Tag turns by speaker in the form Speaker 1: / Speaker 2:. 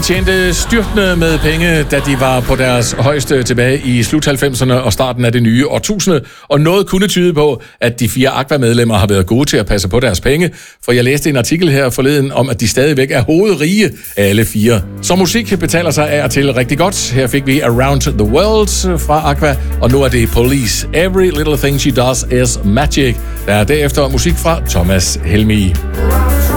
Speaker 1: tjente styrtende med penge, da de var på deres højeste tilbage i slut 90'erne og starten af det nye årtusinde, og noget kunne tyde på, at de 4 Aqua-medlemmer har været gode til at passe på deres penge, for jeg læste en artikel her forleden om, at de stadigvæk er hovedrige alle 4. Så musik betaler sig af og til rigtig godt. Her fik vi Around the World fra Aqua, og nu er det Police. Every Little Thing She Does Is Magic. Der er derefter musik fra Thomas Helmig.